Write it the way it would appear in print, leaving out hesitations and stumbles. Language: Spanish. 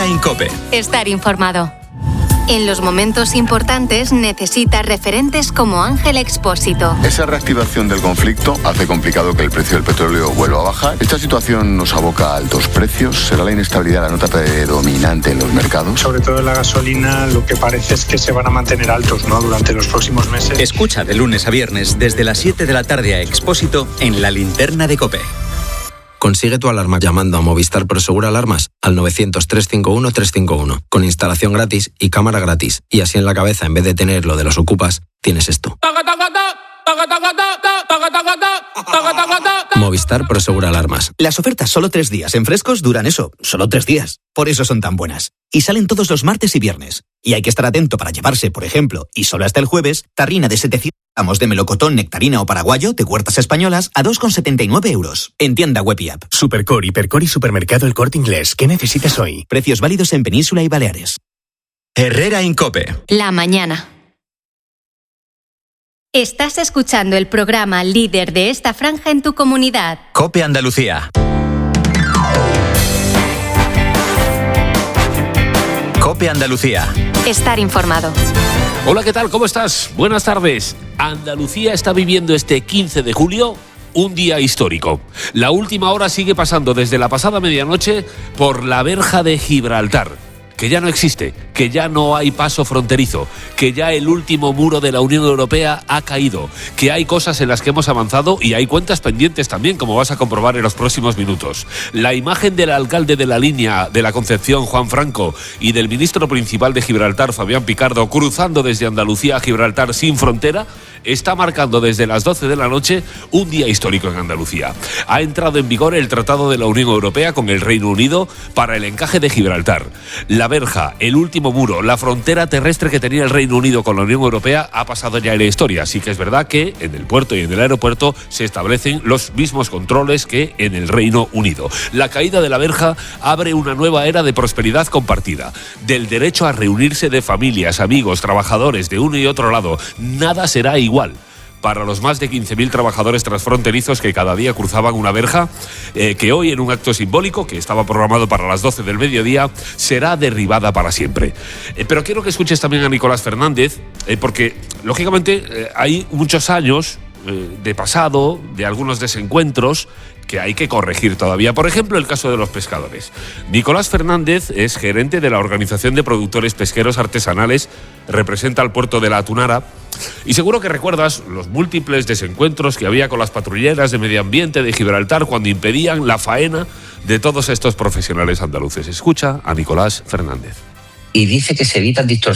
Herrera en COPE. Estar informado. En los momentos importantes necesitas referentes como Ángel Expósito. Esa reactivación del conflicto hace complicado que el precio del petróleo vuelva a bajar. Esta situación nos aboca a altos precios. ¿Será la inestabilidad la nota predominante en los mercados? Sobre todo en la gasolina, lo que parece es que se van a mantener altos, ¿no?, durante los próximos meses. Escucha de lunes a viernes desde las 7 de la tarde a Expósito en La Linterna de COPE. Consigue tu alarma llamando a Movistar Prosegur Alarmas al 900-351-351, con instalación gratis y cámara gratis. Y así en la cabeza, en vez de tener lo de los ocupas, tienes esto. Movistar Prosegur Alarmas. Las ofertas solo 3 días en Frescos duran eso, solo 3 días. Por eso son tan buenas. Y salen todos los martes y viernes. Y hay que estar atento para llevarse, por ejemplo, y solo hasta el jueves, tarrina de 700 gramos de melocotón, nectarina o paraguayo de Huertas Españolas a 2,79 euros. En tienda web y app. Supercor, Hipercor y Supermercado El Corte Inglés. ¿Qué necesitas hoy? Precios válidos en Península y Baleares. Herrera en COPE. La mañana. Estás escuchando el programa líder de esta franja en tu comunidad. COPE Andalucía. COPE Andalucía. Estar informado. Hola, ¿qué tal? ¿Cómo estás? Buenas tardes. Andalucía está viviendo este 15 de julio un día histórico. La última hora sigue pasando desde la pasada medianoche por la verja de Gibraltar, que ya no existe, que ya no hay paso fronterizo, que ya el último muro de la Unión Europea ha caído, que hay cosas en las que hemos avanzado y hay cuentas pendientes también, como vas a comprobar en los próximos minutos. La imagen del alcalde de la línea de la Concepción, Juan Franco, y del ministro principal de Gibraltar, Fabián Picardo, cruzando desde Andalucía a Gibraltar sin frontera, está marcando desde las 12 de la noche un día histórico en Andalucía. Ha entrado en vigor el Tratado de la Unión Europea con el Reino Unido para el encaje de Gibraltar. La verja, el último muro, la frontera terrestre que tenía el Reino Unido con la Unión Europea ha pasado ya en la historia. Así que es verdad que en el puerto y en el aeropuerto se establecen los mismos controles que en el Reino Unido. La caída de la verja abre una nueva era de prosperidad compartida, del derecho a reunirse de familias, amigos, trabajadores de uno y otro lado. Nada será igual para los más de 15.000 trabajadores transfronterizos que cada día cruzaban una verja, que hoy en un acto simbólico que estaba programado para las 12 del mediodía será derribada para siempre. Pero quiero que escuches también a Nicolás Fernández, porque lógicamente hay muchos años de pasado, de algunos desencuentros que hay que corregir todavía. Por ejemplo, el caso de los pescadores. Nicolás Fernández es gerente de la Organización de Productores Pesqueros Artesanales, representa al puerto de La Tunara, y seguro que recuerdas los múltiples desencuentros que había con las patrulleras de medio ambiente de Gibraltar cuando impedían la faena de todos estos profesionales andaluces. Escucha a Nicolás Fernández. Y dice que se evitan distorsiones